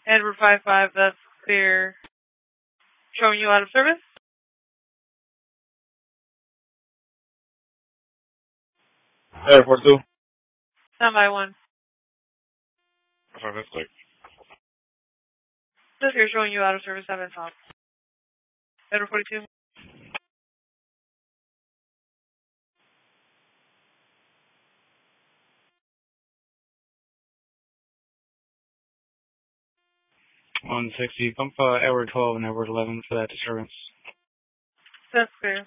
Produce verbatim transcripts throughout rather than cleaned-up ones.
Edward five five, that's clear. Showing you out of service. Edward forty-two. Stand by one. Okay, that's quick. This here showing you out of service, seven top. Edward forty-two. one sixty, pump uh, Edward twelve and Edward eleven for that disturbance. That's clear.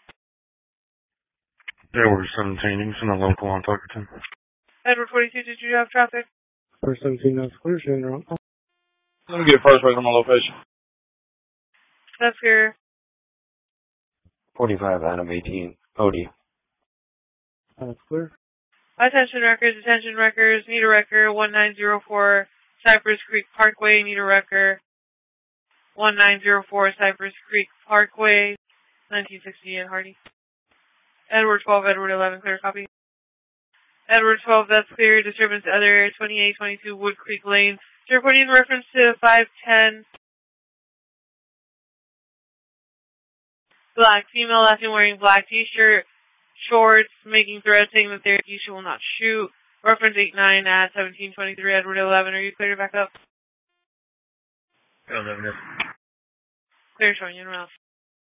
Edward seventeen, you can send a local on Tuckerton. Edward forty-two, did you have traffic? First seventeen, that's clear, showing wrong. Let me get first right on my location. That's clear. forty-five, Adam eighteen, Odie. That's clear. Attention records, attention records, need a wrecker, one nine zero four Cypress Creek Parkway, need a wrecker, one nine zero four Cypress Creek Parkway, nineteen sixty in Hardy. Edward twelve, Edward eleven, clear copy. Edward twelve, that's clear, disturbance other area, twenty-eight twenty-two Wood Creek Lane. You're reporting in reference to five ten. Black female, last name wearing black t-shirt, shorts, making threats, saying that their she will not shoot. Reference eight nine at seventeen twenty-three, Edward eleven. Are you clear to back up? eleven, Clear, showing you in route.